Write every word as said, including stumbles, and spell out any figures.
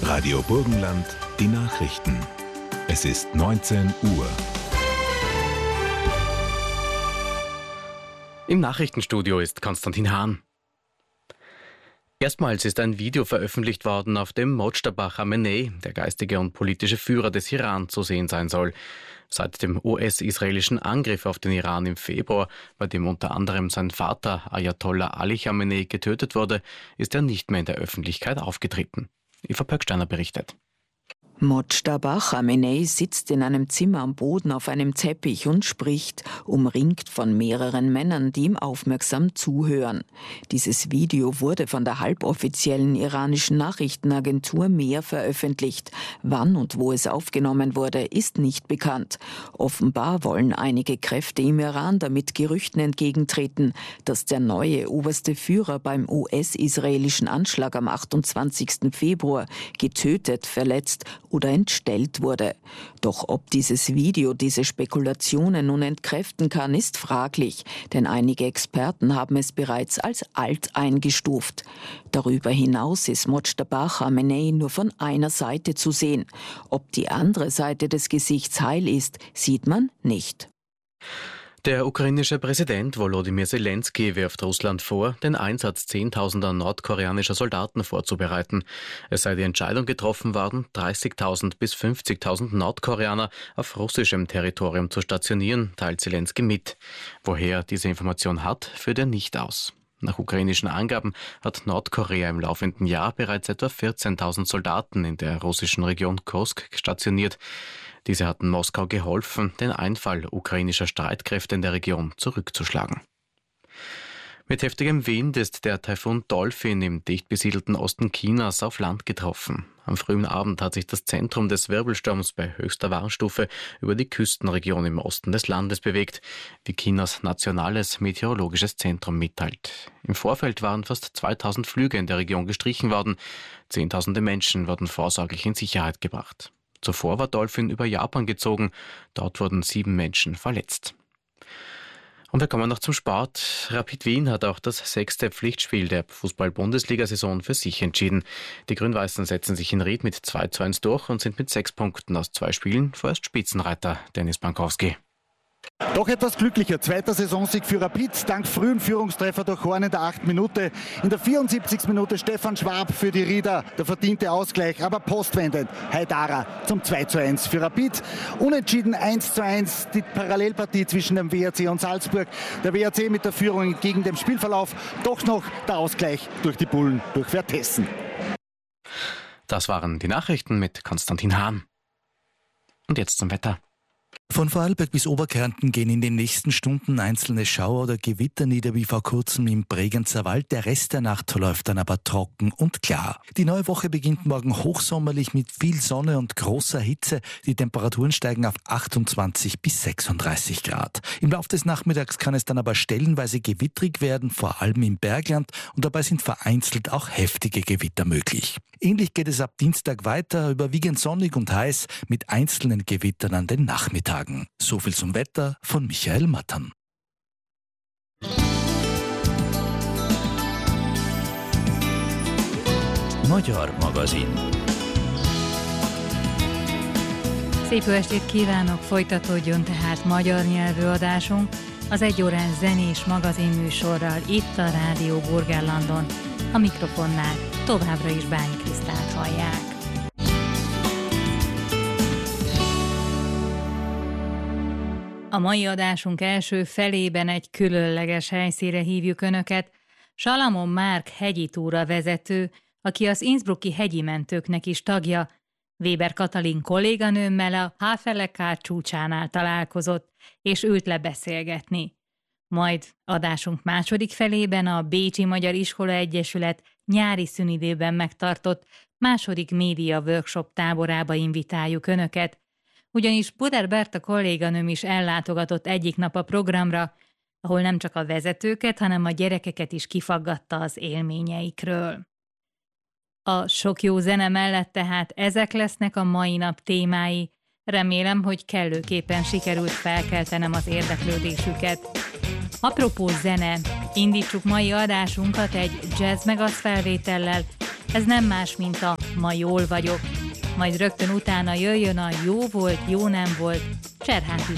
Radio Burgenland, die Nachrichten. Es ist neunzehn Uhr. Im Nachrichtenstudio ist Konstantin Hahn. Erstmals ist ein Video veröffentlicht worden, auf dem Mojtaba Khamenei, der geistige und politische Führer des Iran, zu sehen sein soll. Seit dem U S-israelischen Angriff auf den Iran im Februar, bei dem unter anderem sein Vater Ayatollah Ali Khamenei getötet wurde, ist er nicht mehr in der Öffentlichkeit aufgetreten. Eva Pöcksteiner berichtet. Mojtaba Khamenei sitzt in einem Zimmer am Boden auf einem Teppich und spricht, umringt von mehreren Männern, die ihm aufmerksam zuhören. Dieses Video wurde von der halboffiziellen iranischen Nachrichtenagentur Mehr veröffentlicht. Wann und wo es aufgenommen wurde, ist nicht bekannt. Offenbar wollen einige Kräfte im Iran damit Gerüchten entgegentreten, dass der neue oberste Führer beim U S-israelischen Anschlag am achtundzwanzigsten Februar getötet, verletzt oder entstellt wurde. Doch ob dieses Video diese Spekulationen nun entkräften kann, ist fraglich, denn einige Experten haben es bereits als alt eingestuft. Darüber hinaus ist Mojtaba Khamenei nur von einer Seite zu sehen. Ob die andere Seite des Gesichts heil ist, sieht man nicht. Der ukrainische Präsident Volodymyr Zelensky wirft Russland vor, den Einsatz zehntausender nordkoreanischer Soldaten vorzubereiten. Es sei die Entscheidung getroffen worden, dreißigtausend bis fünfzigtausend Nordkoreaner auf russischem Territorium zu stationieren, teilt Zelensky mit. Woher er diese Information hat, führt er nicht aus. Nach ukrainischen Angaben hat Nordkorea im laufenden Jahr bereits etwa vierzehntausend Soldaten in der russischen Region Kursk stationiert. Diese hatten Moskau geholfen, den Einfall ukrainischer Streitkräfte in der Region zurückzuschlagen. Mit heftigem Wind ist der Taifun Dolphin im dicht besiedelten Osten Chinas auf Land getroffen. Am frühen Abend hat sich das Zentrum des Wirbelsturms bei höchster Warnstufe über die Küstenregion im Osten des Landes bewegt, wie Chinas nationales meteorologisches Zentrum mitteilt. Im Vorfeld waren fast zweitausend Flüge in der Region gestrichen worden. Zehntausende Menschen wurden vorsorglich in Sicherheit gebracht. Zuvor war Dolphin über Japan gezogen. Dort wurden sieben Menschen verletzt. Und wir kommen noch zum Sport. Rapid Wien hat auch das sechste Pflichtspiel der Fußball-Bundesliga-Saison für sich entschieden. Die Grün-Weißen setzen sich in Ried mit zwei zu eins durch und sind mit sechs Punkten aus zwei Spielen vorerst Spitzenreiter. Dennis Bankowski. Doch etwas glücklicher. Zweiter Saisonsieg für Rapid, dank frühen Führungstreffer durch Horn in der achten Minute. In der vierundsiebzigsten Minute Stefan Schwab für die Rieder, der verdiente Ausgleich, aber postwendend Haidara zum zwei zu eins für Rapid. Unentschieden eins zu eins die Parallelpartie zwischen dem W R C und Salzburg. Der W R C mit der Führung entgegen dem Spielverlauf, doch noch der Ausgleich durch die Bullen, durch Vertessen. Das waren die Nachrichten mit Konstantin Hahn. Und jetzt zum Wetter. Von Vorarlberg bis Oberkärnten gehen in den nächsten Stunden einzelne Schauer oder Gewitter nieder wie vor kurzem im Bregenzer Wald. Der Rest der Nacht verläuft dann aber trocken und klar. Die neue Woche beginnt morgen hochsommerlich mit viel Sonne und großer Hitze. Die Temperaturen steigen auf achtundzwanzig bis sechsunddreißig Grad. Im Laufe des Nachmittags kann es dann aber stellenweise gewittrig werden, vor allem im Bergland. Und dabei sind vereinzelt auch heftige Gewitter möglich. Ähnlich geht es ab Dienstag weiter, überwiegend sonnig und heiß, mit einzelnen Gewittern an den Nachmittagen. So viel zum Wetter von Michael Mattern. Magyar magazin. Szép jó estét kívánok, folytatódjon tehát magyar nyelvű adásunk az egyórás zenés magazinműsorral itt a Rádió Burgenlandon. A mikrofonnál továbbra is Bányi Krisztált hallják. A mai adásunk első felében egy különleges helyszínre hívjuk Önöket. Salamon Márk hegyi túra vezető, aki az innsbrucki hegyi mentőknek is tagja, Weber Katalin kolléganőmmel a Havelekár csúcsánál találkozott, és ült le beszélgetni. Majd adásunk második felében a Bécsi Magyar Iskola Egyesület nyári szünidőben megtartott második média workshop táborába invitáljuk Önöket, ugyanis Buder Berta kolléganőm is ellátogatott egyik nap a programra, ahol nem csak a vezetőket, hanem a gyerekeket is kifaggatta az élményeikről. A sok jó zene mellett tehát ezek lesznek a mai nap témái. Remélem, hogy kellőképpen sikerült felkeltenem az érdeklődésüket. Apropó zene, indítsuk mai adásunkat egy jazz megasz felvétellel, Ez nem más, mint a ma jól vagyok. Majd rögtön utána jöjjön a jó volt, jó nem volt, Cserháti